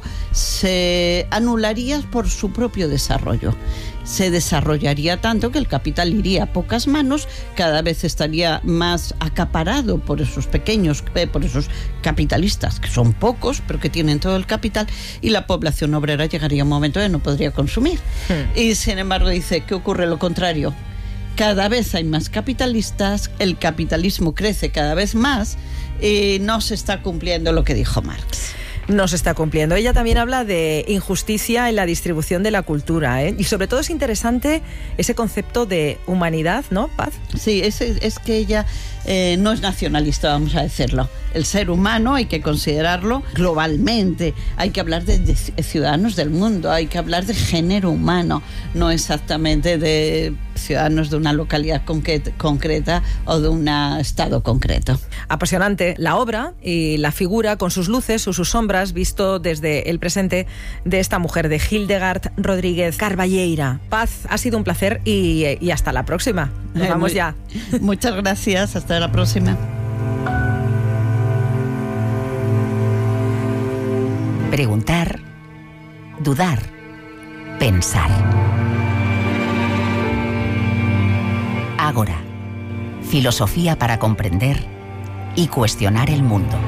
se anularía por su propio desarrollo. Se desarrollaría tanto que el capital iría a pocas manos, cada vez estaría más acaparado por esos pequeños, por esos capitalistas, que son pocos, pero que tienen todo el capital, y la población obrera llegaría a un momento que no podría consumir. Y sin embargo dice que ocurre lo contrario. Cada vez hay más capitalistas, el capitalismo crece cada vez más y no se está cumpliendo lo que dijo Marx. No se está cumpliendo. Ella también habla de injusticia en la distribución de la cultura, ¿eh? Y sobre todo es interesante ese concepto de humanidad, ¿no, Paz? Sí, es que ella no es nacionalista, vamos a decirlo. El ser humano hay que considerarlo globalmente, hay que hablar de ciudadanos del mundo, hay que hablar de género humano, no exactamente de ciudadanos de una localidad concreta o de un estado concreto. Apasionante la obra y la figura con sus luces o sus sombras visto desde el presente de esta mujer, de Hildegard Rodríguez Carballeira. Paz, ha sido un placer y hasta la próxima. Nos vamos ya. Muchas gracias, hasta la próxima. Preguntar, dudar, pensar. Ágora, filosofía para comprender y cuestionar el mundo.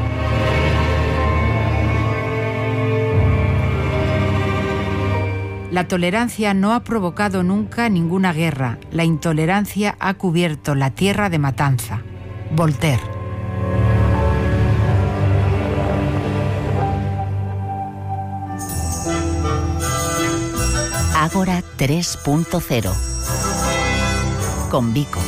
La tolerancia no ha provocado nunca ninguna guerra. La intolerancia ha cubierto la tierra de matanza. Voltaire. Ágora 3.0 con Vico.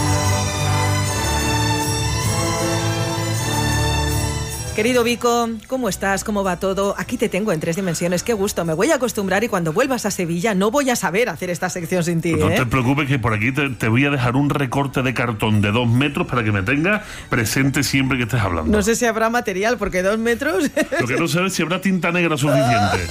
Querido Vico, ¿cómo estás? ¿Cómo va todo? Aquí te tengo en 3 dimensiones. Qué gusto. Me voy a acostumbrar y cuando vuelvas a Sevilla no voy a saber hacer esta sección sin ti, ¿eh? No te preocupes, que por aquí te voy a dejar un recorte de cartón de 2 metros para que me tengas presente siempre que estés hablando. No sé si habrá material, porque 2 metros... Lo que no sé es si habrá tinta negra suficiente.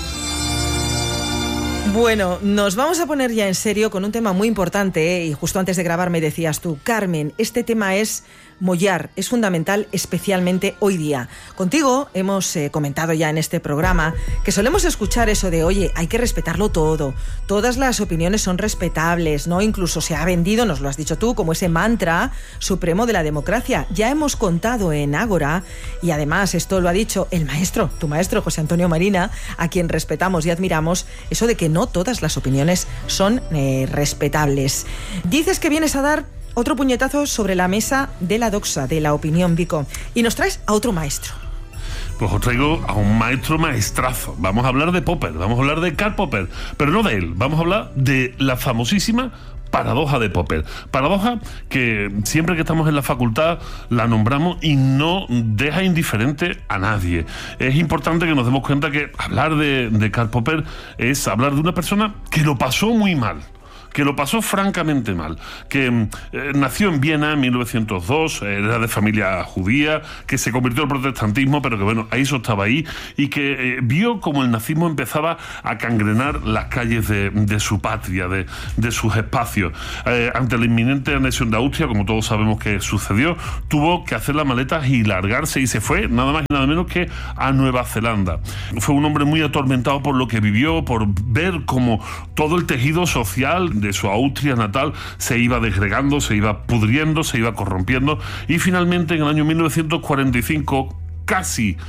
Bueno, nos vamos a poner ya en serio con un tema muy importante, ¿eh? Y justo antes de grabar me decías tú, Carmen, este tema es mollar, es fundamental especialmente hoy día. Contigo hemos comentado ya en este programa que solemos escuchar eso de, oye, hay que respetarlo todo, todas las opiniones son respetables, ¿no? Incluso se ha vendido, nos lo has dicho tú, como ese mantra supremo de la democracia. Ya hemos contado en Ágora, y además esto lo ha dicho el maestro, tu maestro José Antonio Marina, a quien respetamos y admiramos, eso de que no todas las opiniones son respetables. Dices que vienes a dar otro puñetazo sobre la mesa de la doxa, de la opinión, Vico. Y nos traes a otro maestro. Pues os traigo a un maestro maestrazo. Vamos a hablar de Popper, vamos a hablar de Karl Popper, pero no de él. Vamos a hablar de la famosísima paradoja de Popper. Paradoja que siempre que estamos en la facultad la nombramos y no deja indiferente a nadie. Es importante que nos demos cuenta que hablar de Karl Popper es hablar de una persona que lo pasó muy mal, que lo pasó francamente mal, que nació en Viena en 1902, era de familia judía, que se convirtió al protestantismo, pero que bueno, eso estaba ahí, y que vio como el nazismo empezaba a cangrenar las calles de su patria, de sus espacios. Ante la inminente anexión de Austria, como todos sabemos que sucedió, tuvo que hacer las maletas y largarse, y se fue nada más y nada menos que a Nueva Zelanda. Fue un hombre muy atormentado por lo que vivió, por ver cómo todo el tejido social de su Austria natal se iba desgregando, se iba pudriendo, se iba corrompiendo, y finalmente en el año 1945, casi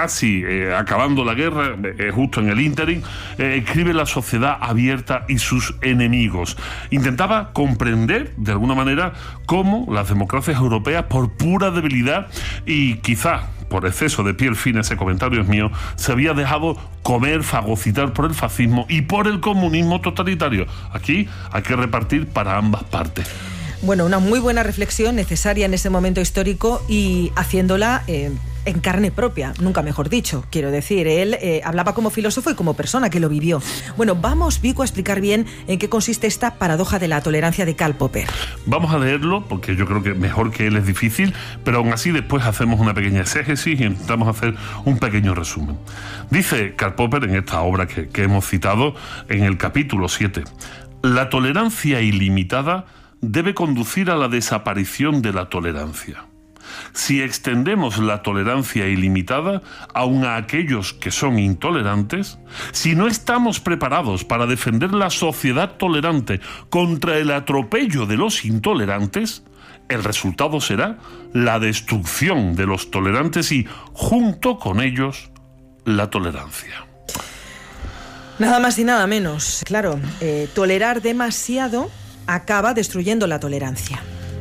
acabando la guerra, justo en el ínterin, escribe La sociedad abierta y sus enemigos. Intentaba comprender de alguna manera cómo las democracias europeas, por pura debilidad y quizá por exceso de piel fina, ese comentario es mío, se había dejado comer, fagocitar por el fascismo y por el comunismo totalitario. Aquí hay que repartir para ambas partes. Bueno, una muy buena reflexión necesaria en ese momento histórico y haciéndola en carne propia, nunca mejor dicho. Quiero decir, él hablaba como filósofo y como persona que lo vivió. Bueno, vamos, Vico, a explicar bien en qué consiste esta paradoja de la tolerancia de Karl Popper. Vamos a leerlo, porque yo creo que mejor que él es difícil, pero aún así después hacemos una pequeña exégesis y intentamos hacer un pequeño resumen. Dice Karl Popper en esta obra que hemos citado, en el capítulo 7, la tolerancia ilimitada debe conducir a la desaparición de la tolerancia. Si extendemos la tolerancia ilimitada aun a aquellos que son intolerantes, si no estamos preparados para defender la sociedad tolerante contra el atropello de los intolerantes, el resultado será la destrucción de los tolerantes y, junto con ellos, la tolerancia. Nada más y nada menos. Claro, tolerar demasiado acaba destruyendo la tolerancia.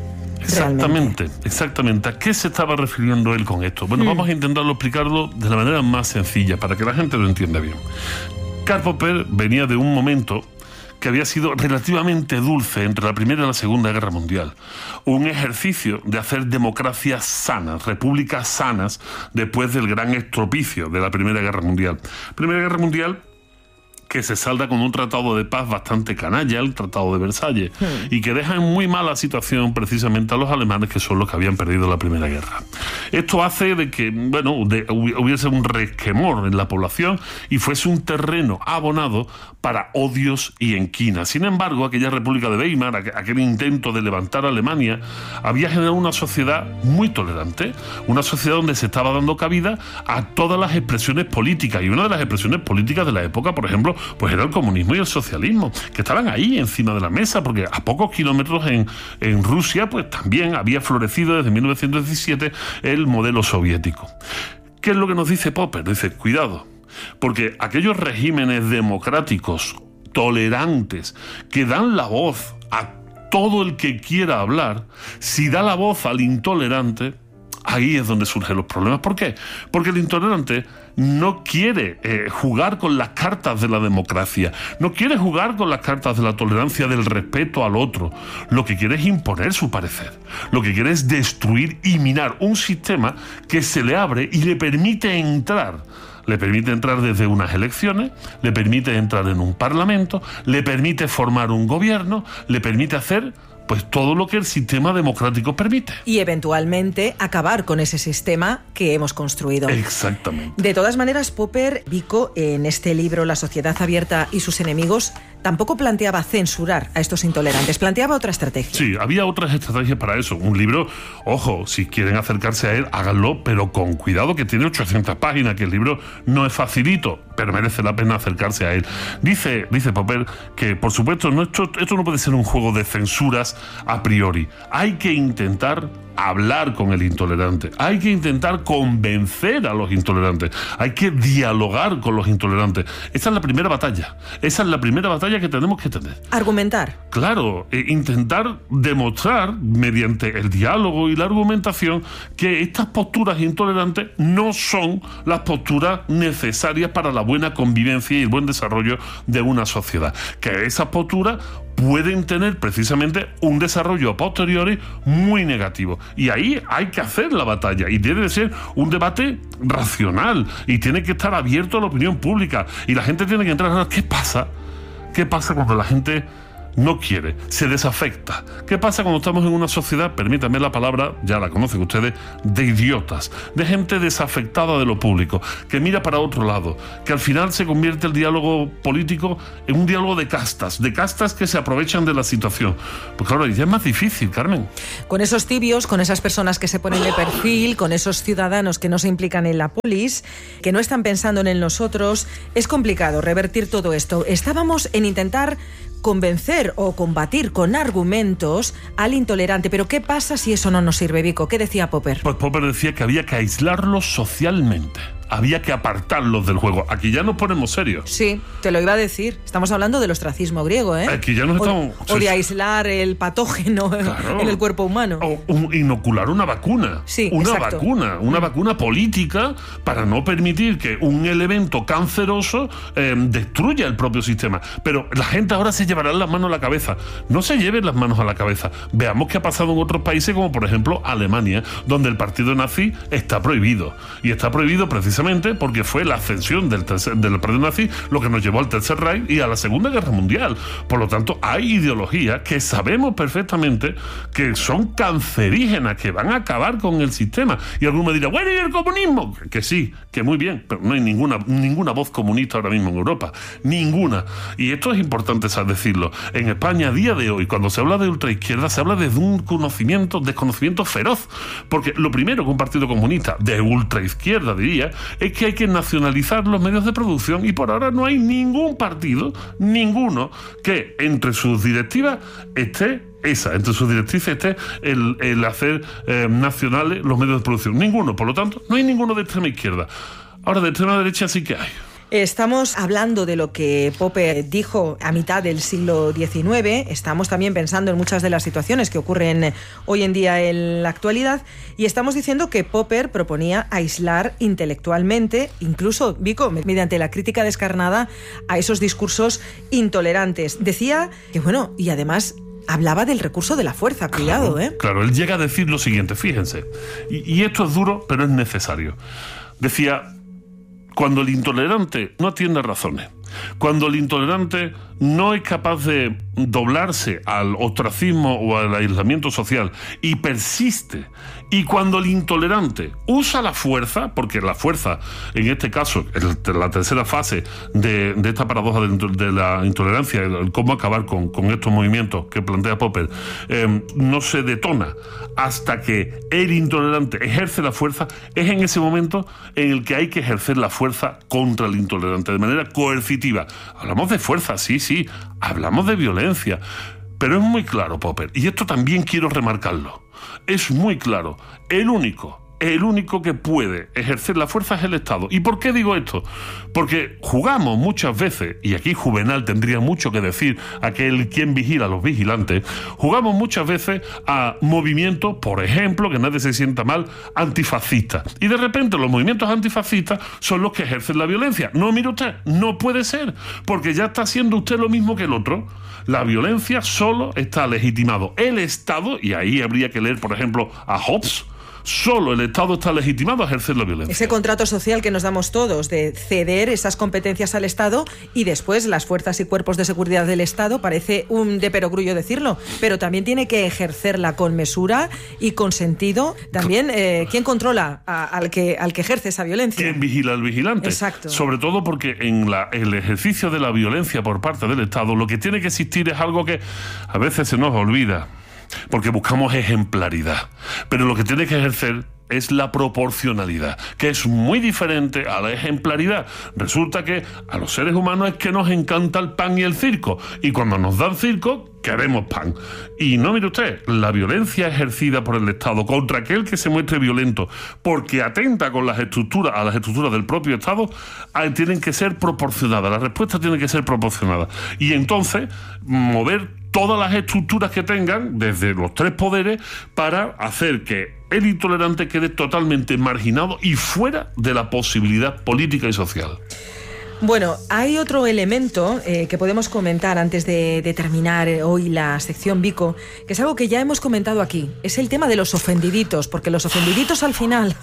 Exactamente. ¿A qué se estaba refiriendo él con esto? Bueno, vamos a intentarlo explicarlo de la manera más sencilla para que la gente lo entienda bien. Karl Popper venía de un momento que había sido relativamente dulce entre la Primera y la Segunda Guerra Mundial. Un ejercicio de hacer democracias sanas, repúblicas sanas, después del gran estropicio de la Primera Guerra Mundial. Primera Guerra Mundial que se salda con un tratado de paz bastante canalla, el Tratado de Versalles, y que deja en muy mala situación precisamente a los alemanes, que son los que habían perdido la Primera Guerra. Esto hace de que, hubiese un resquemor en la población y fuese un terreno abonado para odios y enquinas. Sin embargo, aquella República de Weimar, aquel intento de levantar a Alemania, había generado una sociedad muy tolerante, una sociedad donde se estaba dando cabida a todas las expresiones políticas, y una de las expresiones políticas de la época, por ejemplo, pues era el comunismo y el socialismo, que estaban ahí encima de la mesa, porque a pocos kilómetros en Rusia, pues también había florecido desde 1917 el modelo soviético. ¿Qué es lo que nos dice Popper? Dice, cuidado, porque aquellos regímenes democráticos, tolerantes, que dan la voz a todo el que quiera hablar, si da la voz al intolerante, ahí es donde surgen los problemas. ¿Por qué? Porque el intolerante no quiere jugar con las cartas de la democracia, no quiere jugar con las cartas de la tolerancia, del respeto al otro. Lo que quiere es imponer su parecer. Lo que quiere es destruir y minar un sistema que se le abre y le permite entrar. Le permite entrar desde unas elecciones, le permite entrar en un parlamento, le permite formar un gobierno, le permite hacer pues todo lo que el sistema democrático permite. Y eventualmente acabar con ese sistema que hemos construido. Exactamente. De todas maneras, Popper, Vico, en este libro La sociedad abierta y sus enemigos, tampoco planteaba censurar a estos intolerantes, planteaba otra estrategia. Sí, había otras estrategias para eso. Un libro, ojo, si quieren acercarse a él, háganlo, pero con cuidado, que tiene 800 páginas, que el libro no es facilito, pero merece la pena acercarse a él. Dice Popper que, por supuesto, esto no puede ser un juego de censuras a priori. Hay que intentar hablar con el intolerante, hay que intentar convencer a los intolerantes, hay que dialogar con los intolerantes. Esa es la primera batalla, que tenemos que tener. Argumentar. Claro, intentar demostrar mediante el diálogo y la argumentación que estas posturas intolerantes no son las posturas necesarias para la buena convivencia y el buen desarrollo de una sociedad, que esas posturas pueden tener precisamente un desarrollo a posteriori muy negativo. Y ahí hay que hacer la batalla, y tiene que ser un debate racional, y tiene que estar abierto a la opinión pública, y la gente tiene que entrar a... ¿Qué pasa? ¿Qué pasa cuando la gente no quiere, se desafecta? ¿Qué pasa cuando estamos en una sociedad, permítanme la palabra, ya la conocen ustedes, de idiotas, de gente desafectada de lo público, que mira para otro lado, que al final se convierte el diálogo político en un diálogo de castas que se aprovechan de la situación? Pues claro, ya es más difícil, Carmen. Con esos tibios, con esas personas que se ponen de perfil, con esos ciudadanos que no se implican en la polis, que no están pensando en nosotros, es complicado revertir todo esto. Estábamos en intentar convencer o combatir con argumentos al intolerante. Pero ¿qué pasa si eso no nos sirve, Vico? ¿Qué decía Popper? Pues Popper decía que había que aislarlos socialmente. Había que apartarlos del juego. Aquí ya nos ponemos serios. Sí, te lo iba a decir. Estamos hablando del ostracismo griego, ¿eh? Aquí ya nos estamos... O de aislar el patógeno, claro, en el cuerpo humano. O inocular una vacuna. Sí, una exacto. Una vacuna política para no permitir que un elemento canceroso destruya el propio sistema. Pero la gente ahora se llevará las manos a la cabeza. No se lleven las manos a la cabeza. Veamos qué ha pasado en otros países, como por ejemplo Alemania, donde el partido nazi está prohibido. Y está prohibido precisamente porque fue la ascensión del partido nazi lo que nos llevó al Tercer Reich y a la Segunda Guerra Mundial. Por lo tanto, hay ideologías que sabemos perfectamente que son cancerígenas, que van a acabar con el sistema. Y alguno me dirá, bueno, ¿y el comunismo? Que sí, que muy bien, pero no hay ninguna voz comunista ahora mismo en Europa. Ninguna. Y esto es importante decirlo. En España, a día de hoy, cuando se habla de ultraizquierda, se habla desde un desconocimiento feroz. Porque lo primero que un partido comunista de ultraizquierda diría es que hay que nacionalizar los medios de producción, y por ahora no hay ningún partido, ninguno, que entre sus directivas esté el hacer nacionales los medios de producción. Ninguno, por lo tanto, no hay ninguno de extrema izquierda. Ahora, de extrema derecha sí que hay. Estamos hablando de lo que Popper dijo a mitad del siglo XIX, estamos también pensando en muchas de las situaciones que ocurren hoy en día en la actualidad, y estamos diciendo que Popper proponía aislar intelectualmente, incluso, Vico, mediante la crítica descarnada a esos discursos intolerantes. Decía que, bueno, y además hablaba del recurso de la fuerza, cuidado, claro, Claro, él llega a decir lo siguiente, fíjense, y esto es duro, pero es necesario. Decía: cuando el intolerante no atiende razones, cuando el intolerante no es capaz de doblarse al ostracismo o al aislamiento social y persiste, y cuando el intolerante usa la fuerza, porque la fuerza, en este caso, la tercera fase de esta paradoja de la intolerancia, el cómo acabar con estos movimientos que plantea Popper, no se detona hasta que el intolerante ejerce la fuerza, es en ese momento en el que hay que ejercer la fuerza contra el intolerante de manera coercitiva. Hablamos de fuerza, sí, hablamos de violencia, pero es muy claro, Popper, y esto también quiero remarcarlo, es muy claro, el único que puede ejercer la fuerza es el Estado. ¿Y por qué digo esto? Porque jugamos muchas veces, y aquí Juvenal tendría mucho que decir, aquel quien vigila a los vigilantes, jugamos muchas veces a movimientos, por ejemplo, que nadie se sienta mal, antifascistas. Y de repente los movimientos antifascistas son los que ejercen la violencia. No, mire usted, no puede ser, porque ya está haciendo usted lo mismo que el otro. La violencia solo está legitimado el Estado, y ahí habría que leer, por ejemplo, a Hobbes. Solo el Estado está legitimado a ejercer la violencia. Ese contrato social que nos damos todos de ceder esas competencias al Estado, y después las fuerzas y cuerpos de seguridad del Estado, parece un de perogrullo decirlo, pero también tiene que ejercerla con mesura y con sentido. También, ¿quién controla al que ejerce esa violencia? ¿Quién vigila al vigilante? Exacto. Sobre todo porque en el ejercicio de la violencia por parte del Estado, lo que tiene que existir es algo que a veces se nos olvida, porque buscamos ejemplaridad, pero lo que tiene que ejercer es la proporcionalidad, que es muy diferente a la ejemplaridad. Resulta que a los seres humanos es que nos encanta el pan y el circo, y cuando nos dan circo queremos pan. Y no, mire usted, la violencia ejercida por el Estado contra aquel que se muestre violento porque atenta con a las estructuras del propio Estado, tienen que ser proporcionadas, la respuesta tiene que ser proporcionada, y entonces mover todas las estructuras que tengan desde los tres poderes para hacer que el intolerante quede totalmente marginado y fuera de la posibilidad política y social. Bueno, hay otro elemento que podemos comentar antes de terminar hoy la sección Vico, que es algo que ya hemos comentado aquí. Es el tema de los ofendiditos, porque los ofendiditos al final...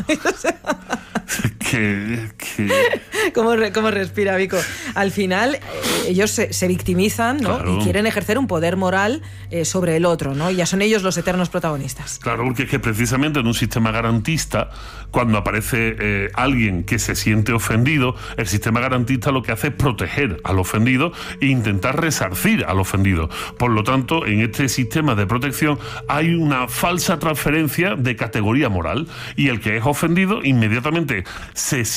¿Cómo respira, Vico? Al final ellos se victimizan, ¿no? Claro. Y quieren ejercer un poder moral sobre el otro, ¿no? Y ya son ellos los eternos protagonistas. Claro, porque es que precisamente en un sistema garantista, cuando aparece alguien que se siente ofendido, el sistema garantista lo que hace es proteger al ofendido e intentar resarcir al ofendido. Por lo tanto, en este sistema de protección hay una falsa transferencia de categoría moral, y el que es ofendido inmediatamente se